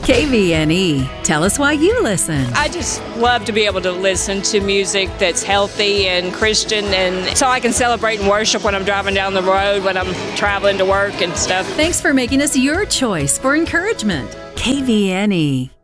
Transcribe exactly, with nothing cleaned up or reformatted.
K V N E. Tell us why you listen. I just love to be able to listen to music that's healthy and Christian, and so I can celebrate and worship when I'm driving down the road, when I'm traveling to work and stuff. Thanks for making us your choice for encouragement. K V N E.